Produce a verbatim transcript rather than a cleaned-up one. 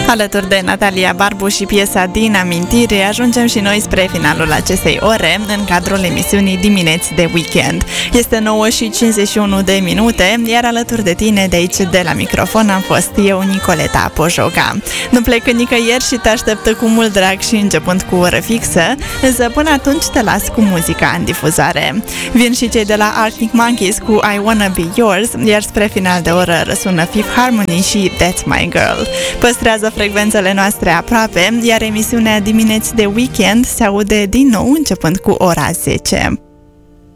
Alături de Natalia Barbu și piesa Din amintire, ajungem și noi spre finalul acestei ore în cadrul emisiunii Dimineți de Weekend. Este nouă și cincizeci și unu de minute, iar alături de tine de aici, de la microfon, am fost eu, Nicoleta Pojoca. Nu plecă nicăieri și te așteptă cu mult drag și începând cu o oră fixă, însă până atunci te las cu muzica în difuzare. Vin și cei de la Arctic Monkeys cu I Wanna Be Yours, iar spre final de oră răsună Fifth Harmony și That's My Girl. Păstrează frecvențele noastre aproape, iar emisiunea Dimineți de Weekend se aude din nou începând cu ora zece.